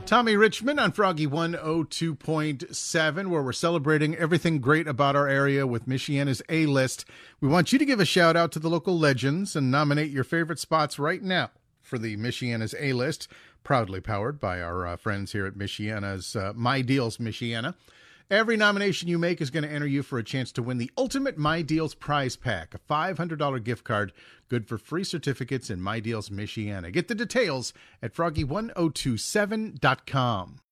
Tommy Richmond on Froggy 102.7, where we're celebrating everything great about our area with Michiana's A-List. We want you to give a shout out to the local legends and nominate your favorite spots right now for the Michiana's A-List, proudly powered by our friends here at Michiana's My Deals Michiana. Every nomination you make is going to enter you for a chance to win the ultimate My Deals prize pack, a $500 gift card, good for free certificates in My Deals Michiana. Get the details at froggy1027.com.